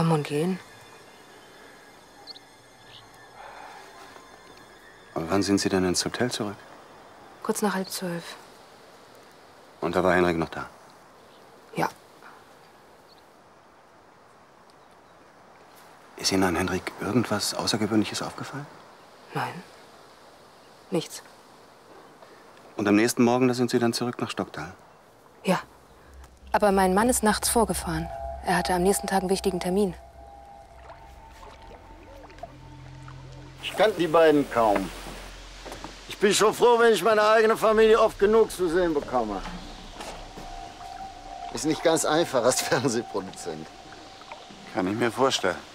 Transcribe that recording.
Kommen und gehen. Aber wann sind Sie denn ins Hotel zurück? Kurz nach 11:30. Und da war Henrik noch da? Ja. Ist Ihnen an Henrik irgendwas Außergewöhnliches aufgefallen? Nein. Nichts. Und am nächsten Morgen, da sind Sie dann zurück nach Stocktal? Ja. Aber mein Mann ist nachts vorgefahren. Er hatte am nächsten Tag einen wichtigen Termin. Ich kannte die beiden kaum. Ich bin schon froh, wenn ich meine eigene Familie oft genug zu sehen bekomme. Ist nicht ganz einfach als Fernsehproduzent. Kann ich mir vorstellen.